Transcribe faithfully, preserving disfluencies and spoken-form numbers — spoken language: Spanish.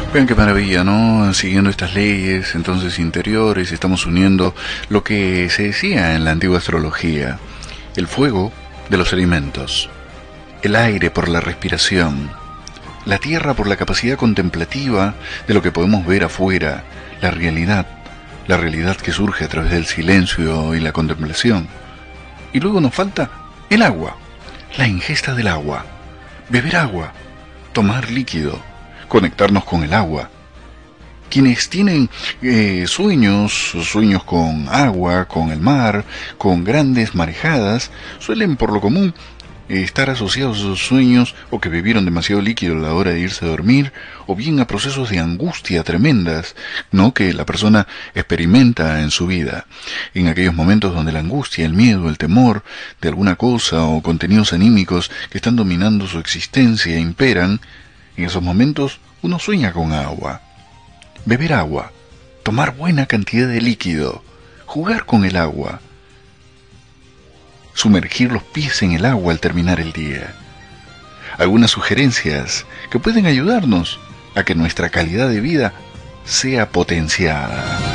Vean qué maravilla, ¿no? Siguiendo estas leyes, entonces interiores, estamos uniendo lo que se decía en la antigua astrología: el fuego de los alimentos, el aire por la respiración, la tierra por la capacidad contemplativa de lo que podemos ver afuera, la realidad, la realidad que surge a través del silencio y la contemplación. Y luego nos falta el agua, la ingesta del agua, beber agua, tomar líquido, conectarnos con el agua. Quienes tienen eh, sueños, sueños con agua, con el mar, con grandes marejadas, suelen por lo común eh, estar asociados a esos sueños o que bebieron demasiado líquido a la hora de irse a dormir, o bien a procesos de angustia tremendas, ¿no?, que la persona experimenta en su vida. En aquellos momentos donde la angustia, el miedo, el temor de alguna cosa o contenidos anímicos que están dominando su existencia imperan, en esos momentos uno sueña con agua. Beber agua, tomar buena cantidad de líquido, jugar con el agua, sumergir los pies en el agua al terminar el día. Algunas sugerencias que pueden ayudarnos a que nuestra calidad de vida sea potenciada.